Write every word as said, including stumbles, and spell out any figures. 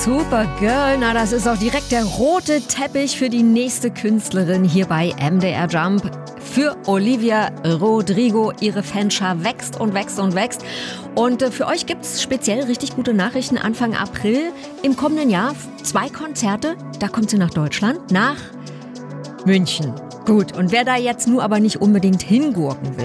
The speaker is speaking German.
Supergirl, na das ist auch direkt der rote Teppich für die nächste Künstlerin hier bei M D R Jump. Für Olivia Rodrigo, ihre Fanschar wächst und wächst und wächst. Und für euch gibt es speziell richtig gute Nachrichten. Anfang April im kommenden Jahr zwei Konzerte. Da kommt sie nach Deutschland, nach München. Gut, und wer da jetzt nur aber nicht unbedingt hingurken will,